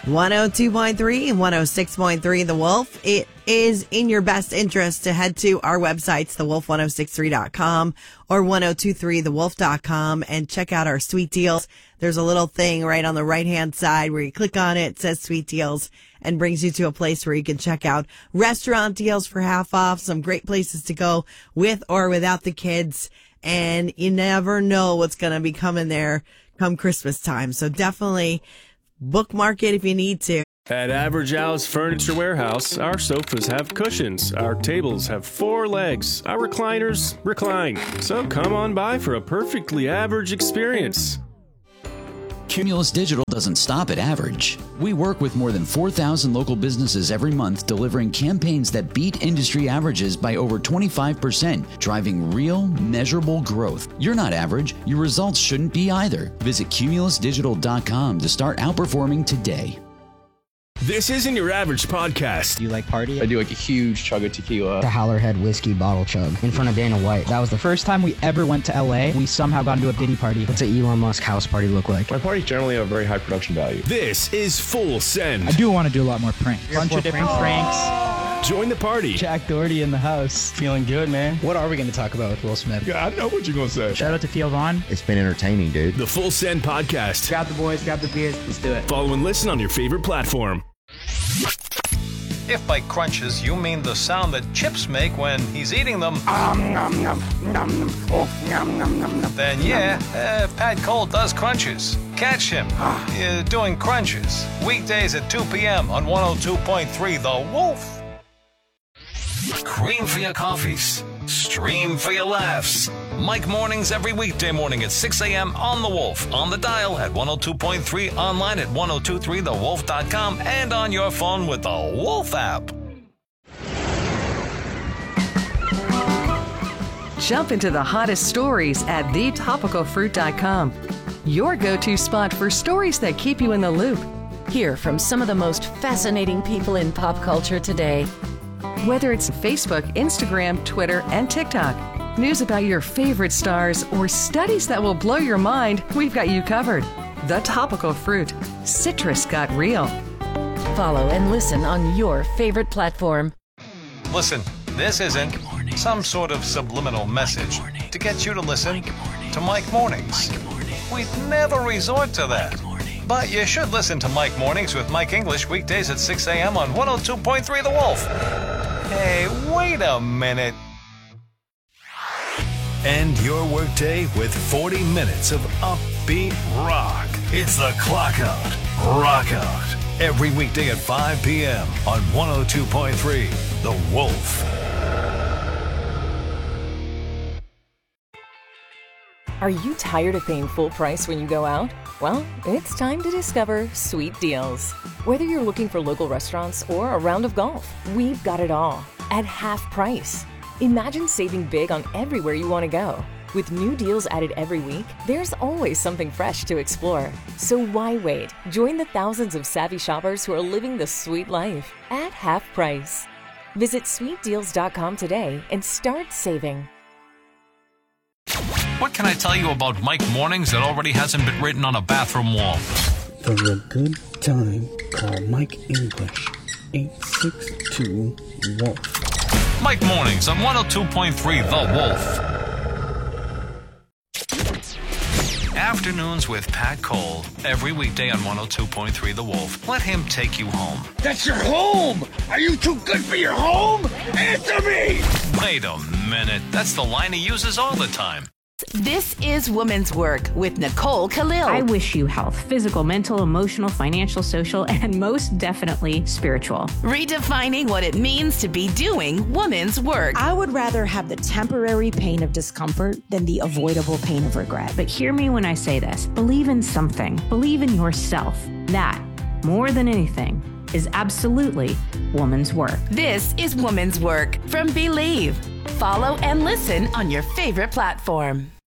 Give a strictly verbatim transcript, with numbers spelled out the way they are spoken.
one oh two point three and one oh six point three The Wolf. It is in your best interest to head to our websites, the wolf ten sixty-three dot com or ten twenty-three the wolf dot com, and check out our sweet deals. There's a little thing right on the right-hand side where you click on it, it says sweet deals, and brings you to a place where you can check out restaurant deals for half off, some great places to go with or without the kids. And you never know what's going to be coming there come Christmas time. So definitely bookmark it if you need to. At Average Al's Furniture Warehouse, our sofas have cushions, our tables have four legs, our recliners recline. So come on by for a perfectly average experience. Cumulus Digital doesn't stop at average. We work with more than four thousand local businesses every month, delivering campaigns that beat industry averages by over twenty-five percent, driving real, measurable growth. You're not average. Your results shouldn't be either. Visit cumulus digital dot com to start outperforming today. This isn't your average podcast. Do you like party? I do like a huge chug of tequila. The Howlerhead whiskey bottle chug in front of Dana White. That was the first time we ever went to L A. We somehow got into a Diddy party. What's an Elon Musk house party look like? My parties generally have very high production value. This is Full Send. I do want to do a lot more pranks. A bunch of different pranks. pranks. Join the party. Jack Doherty in the house. Feeling good, man. What are we going to talk about with Will Smith? Yeah, I know what you're going to say. Shout out to Theo Vaughn. It's been entertaining, dude. The Full Send podcast. Grab the boys, grab the beers. Let's do it. Follow and listen on your favorite platform. If by crunches you mean the sound that chips make when he's eating them, um, nom, nom, nom, nom. Oh, nom, nom, nom, nom. Then yeah, uh, Pat Cole does crunches. Catch him uh, doing crunches. Weekdays at two p.m. on one oh two point three The Wolf. Cream for your coffees. Stream for your laughs. Mike Mornings every weekday morning at six a.m. on The Wolf. On the dial at one oh two point three, online at ten twenty-three the wolf dot com, and on your phone with the Wolf app. Jump into the hottest stories at the topical fruit dot com. Your go-to spot for stories that keep you in the loop. Hear from some of the most fascinating people in pop culture today. Whether it's Facebook, Instagram, Twitter, and TikTok, news about your favorite stars, or studies that will blow your mind, we've got you covered. The Topical Fruit. Citrus got real. Follow and listen on your favorite platform. Listen, this isn't some sort of subliminal message to get you to listen to Mike Mornings. We'd never resort to that. But you should listen to Mike Mornings with Mike English weekdays at six a.m. on one oh two point three The Wolf. Hey, wait a minute. End your workday with forty minutes of upbeat rock. It's the Clock Out, Rock Out. Every weekday at five p.m. on one oh two point three The Wolf. Are you tired of paying full price when you go out? Well, it's time to discover Sweet Deals. Whether you're looking for local restaurants or a round of golf, we've got it all at half price. Imagine saving big on everywhere you want to go. With new deals added every week, there's always something fresh to explore. So why wait? Join the thousands of savvy shoppers who are living the sweet life at half price. Visit sweet deals dot com today and start saving. What can I tell you about Mike Mornings that already hasn't been written on a bathroom wall? There's a good time. Call Mike English. eight six two Wolf. Mike Mornings on one oh two point three The Wolf. Afternoons with Pat Cole. Every weekday on one oh two point three The Wolf. Let him take you home. That's your home! Are you too good for your home? Answer me! Wait a minute. That's the line he uses all the time. This is Woman's Work with Nicole Khalil. I wish you health, physical, mental, emotional, financial, social, and most definitely spiritual. Redefining what it means to be doing woman's work. I would rather have the temporary pain of discomfort than the avoidable pain of regret. But hear me when I say this. Believe in something. Believe in yourself. That, more than anything, is absolutely woman's work. This is Woman's Work from Believe. Follow and listen on your favorite platform.